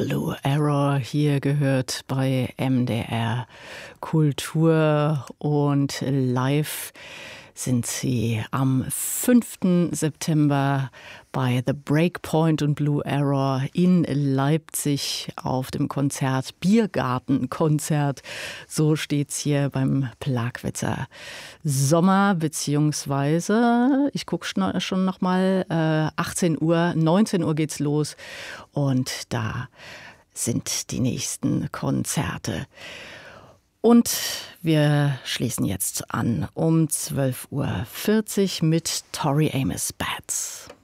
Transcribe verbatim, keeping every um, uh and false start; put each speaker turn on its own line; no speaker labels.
Blue Arrow hier gehört bei M D R Kultur und live sind sie am fünften September bei The Breakpoint und Blue Arrow in Leipzig auf dem Konzert, Biergartenkonzert. So steht's hier beim Plagwitzer Sommer, beziehungsweise, ich gucke schon noch mal, äh, achtzehn Uhr, neunzehn Uhr geht's los und da sind die nächsten Konzerte. Und wir schließen jetzt an um zwölf Uhr vierzig mit Tori Amos Bats.